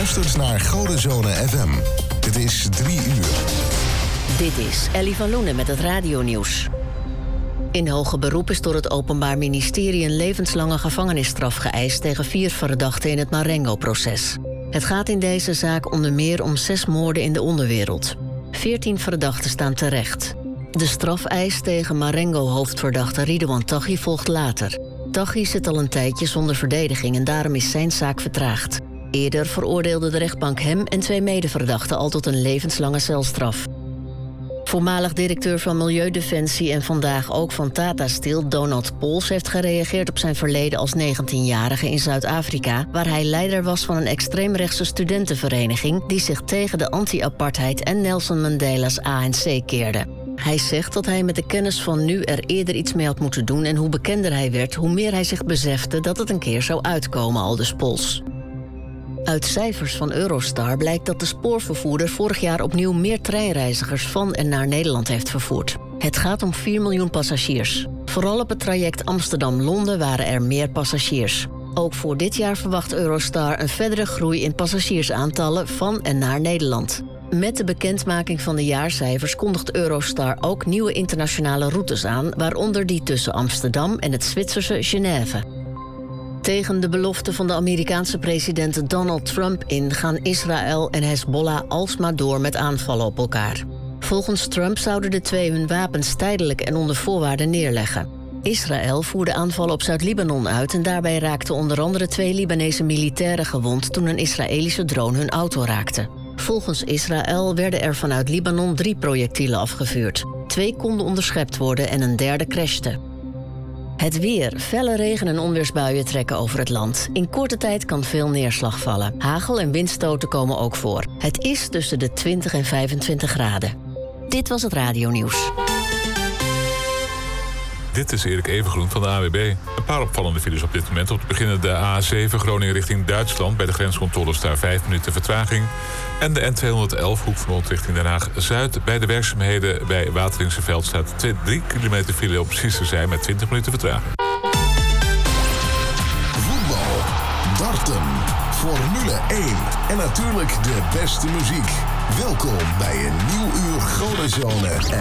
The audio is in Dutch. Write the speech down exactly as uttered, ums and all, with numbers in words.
luistert naar Godenzone F M. Het is drie uur. Dit is Ellie van Loenen met het radionieuws. In hoger beroep is door het Openbaar Ministerie een levenslange gevangenisstraf geëist tegen vier verdachten in het Marengo-proces. Het gaat in deze zaak onder meer om zes moorden in de onderwereld. Veertien verdachten staan terecht. De strafeis tegen Marengo-hoofdverdachte Ridouan Taghi volgt later. Taghi zit al een tijdje zonder verdediging en daarom is zijn zaak vertraagd. Eerder veroordeelde de rechtbank hem en twee medeverdachten al tot een levenslange celstraf. Voormalig directeur van Milieudefensie en vandaag ook van Tata Steel, Donald Pols, heeft gereageerd op zijn verleden als negentienjarige in Zuid-Afrika, waar hij leider was van een extreemrechtse studentenvereniging die zich tegen de anti-apartheid en Nelson Mandela's A N C keerde. Hij zegt dat hij met de kennis van nu er eerder iets mee had moeten doen en hoe bekender hij werd, hoe meer hij zich besefte dat het een keer zou uitkomen, aldus Pols. Uit cijfers van Eurostar blijkt dat de spoorvervoerder vorig jaar opnieuw meer treinreizigers van en naar Nederland heeft vervoerd. Het gaat om vier miljoen passagiers. Vooral op het traject Amsterdam-Londen waren er meer passagiers. Ook voor dit jaar verwacht Eurostar een verdere groei in passagiersaantallen van en naar Nederland. Met de bekendmaking van de jaarcijfers kondigt Eurostar ook nieuwe internationale routes aan, waaronder die tussen Amsterdam en het Zwitserse Genève. Tegen de belofte van de Amerikaanse president Donald Trump in gaan Israël en Hezbollah alsmaar door met aanvallen op elkaar. Volgens Trump zouden de twee hun wapens tijdelijk en onder voorwaarden neerleggen. Israël voerde aanvallen op Zuid-Libanon uit en daarbij raakten onder andere twee Libanese militairen gewond toen een Israëlische drone hun auto raakte. Volgens Israël werden er vanuit Libanon drie projectielen afgevuurd. Twee konden onderschept worden en een derde crashte. Het weer. Felle regen- en onweersbuien trekken over het land. In korte tijd kan veel neerslag vallen. Hagel- en windstoten komen ook voor. Het is tussen de twintig en vijfentwintig graden. Dit was het radionieuws. Dit is Erik Evengroen van de A W B. Een paar opvallende files op dit moment. Om te beginnen de A zeven Groningen richting Duitsland. Bij de grenscontroles daar vijf minuten vertraging. En de N tweehonderdelf Hoek van Holland richting Den Haag-Zuid. Bij de werkzaamheden bij Wateringse staat drie kilometer file op precies te zijn met twintig minuten vertraging. Voetbal, darten, Formule één en natuurlijk de beste muziek. Welkom bij een nieuw uur Godenzone